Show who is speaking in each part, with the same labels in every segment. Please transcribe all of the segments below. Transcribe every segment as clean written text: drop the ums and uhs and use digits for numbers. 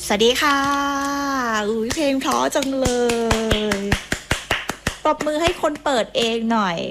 Speaker 1: สวัสดีค่ะอุ้ยเพลงเพราะจังเลยปรบมือให้คนเปิดเองหน่อย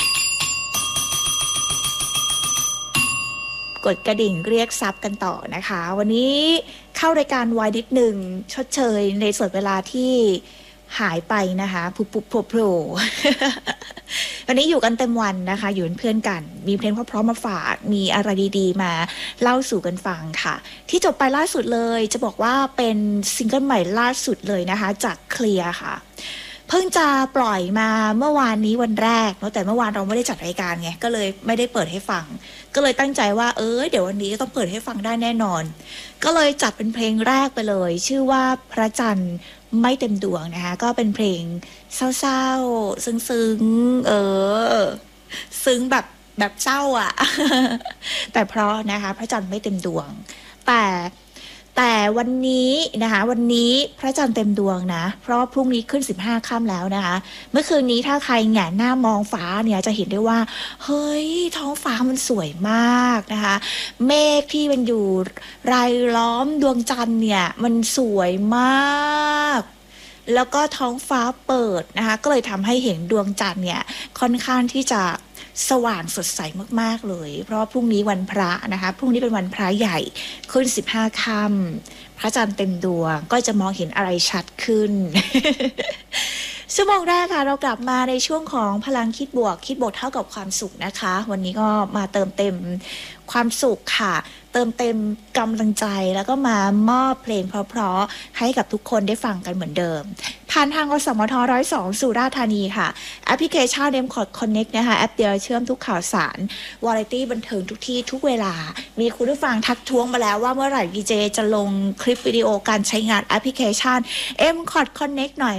Speaker 1: กดกระดิ่งเรียกซับกันต่อนะคะวันนี้เข้ารายการวายนิดหนึ่งชดเชยในส่วนเวลาที่หายไปนะคะปุ๊บปุ๊บโผล่วันนี้อยู่กันเต็มวันนะคะอยู่เป็นเพื่อนกันมีเพลงเพราะๆมาฝากมีอะไรดีๆมาเล่าสู่กันฟังค่ะที่จบไปล่าสุดเลยจะบอกว่าเป็นซิงเกิลใหม่ล่าสุดเลยนะคะจากเคลียร์ค่ะเพิ่งจะปล่อยมาเมื่อวานนี้วันแรกแต่เมื่อวานเราไม่ได้จัดรายการไงก็เลยไม่ได้เปิดให้ฟังก็เลยตั้งใจว่าเดี๋ยววันนี้ต้องเปิดให้ฟังได้แน่นอนก็เลยจัดเป็นเพลงแรกไปเลยชื่อว่าพระจันทร์ไม่เต็มดวงนะคะก็เป็นเพลงเศร้าๆซึ้งๆซึ้งแบบเศร้าอ่ะ แต่เพราะนะคะพระจันทร์ไม่เต็มดวงแต่วันนี้นะคะวันนี้พระจันทร์เต็มดวงนะเพราะว่าพรุ่งนี้ขึ้น15ค่ำแล้วนะคะเมื่อคืนนี้ถ้าใครแหงนหน้ามองฟ้าเนี่ยจะเห็นได้ว่าเฮ้ยท้องฟ้ามันสวยมากนะคะเมฆที่มันอยู่รายล้อมดวงจันทร์เนี่ยมันสวยมากแล้วก็ท้องฟ้าเปิดนะคะก็เลยทำให้เห็นดวงจันทร์เนี่ยค่อนข้างที่จะสว่างสดใสมากๆเลยเพราะว่าพรุ่งนี้วันพระนะคะพรุ่งนี้เป็นวันพระใหญ่ขึ้น15ค่ำพระจันทร์เต็มดวงก็จะมองเห็นอะไรชัดขึ้น ชั่วโมงแรกค่ะเรากลับมาในช่วงของพลังคิดบวกเท่ากับความสุขนะคะวันนี้ก็มาเติมเต็มความสุขค่ะเติมเต็มกำลังใจแล้วก็มามอบเพลงเพราะๆให้กับทุกคนได้ฟังกันเหมือนเดิมผ่านทางอสมท102สุราษฎร์ธานีค่ะแอปพลิเคชัน M-Code Connect นะคะแอปเดียวเชื่อมทุกข่าวสารวาไรตี้บันเทิงทุกที่ทุกเวลามีคุณผู้ฟังทักท้วงมาแล้วว่าเมื่อไหร่ดีเจจะลงคลิปวิดีโอการใช้งานแอปพลิเคชัน M-Code Connect หน่อย